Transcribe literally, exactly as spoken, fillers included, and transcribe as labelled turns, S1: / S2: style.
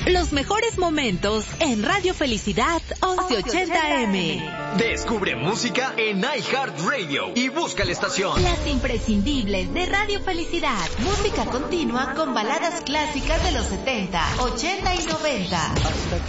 S1: Los mejores momentos en Radio Felicidad once ochenta eme.
S2: Descubre música en iHeartRadio y busca la estación.
S1: Las imprescindibles de Radio Felicidad.
S3: Música continua con baladas clásicas de los setenta, ochenta y noventa.
S4: Hasta